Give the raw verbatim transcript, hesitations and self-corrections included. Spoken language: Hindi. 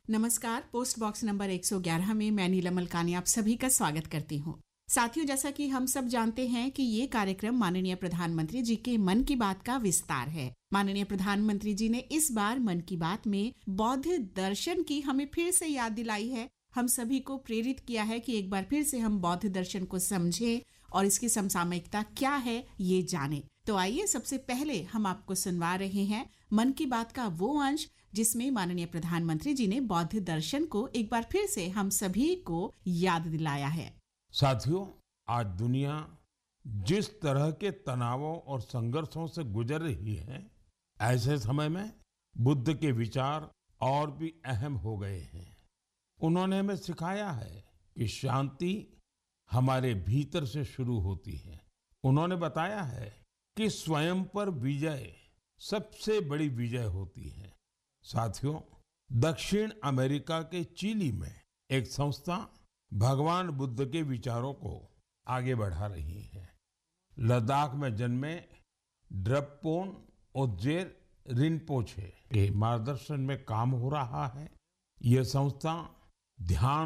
नमस्कार। पोस्ट बॉक्स नंबर एक सौ ग्यारह में मैं नीलम मलकानी आप सभी का स्वागत करती हूँ। साथियों, जैसा कि हम सब जानते हैं कि ये कार्यक्रम माननीय प्रधानमंत्री जी के मन की बात का विस्तार है। माननीय प्रधानमंत्री जी ने इस बार मन की बात में बौद्ध दर्शन की हमें फिर से याद दिलाई है। हम सभी को प्रेरित किया है कि एक बार फिर से हम बौद्ध दर्शन को समझें और इसकी समसामयिकता क्या है ये जानें। तो आइए सबसे पहले हम आपको सुनवा रहे हैं मन की बात का वो अंश जिसमें माननीय प्रधानमंत्री जी ने बौद्ध दर्शन को एक बार फिर से हम सभी को याद दिलाया है। साथियों, आज दुनिया जिस तरह के तनावों और संघर्षों से गुजर रही है, ऐसे समय में बुद्ध के विचार और भी अहम हो गए हैं। उन्होंने हमें सिखाया है कि शांति हमारे भीतर से शुरू होती है। उन्होंने बताया है कि स्वयं पर विजय सबसे बड़ी विजय होती है। साथियों, दक्षिण अमेरिका के चिली में एक संस्था भगवान बुद्ध के विचारों को आगे बढ़ा रही है। लद्दाख में जन्मे ड्रपपोन ओजेर रिनपोछे के मार्गदर्शन में काम हो रहा है। यह संस्था ध्यान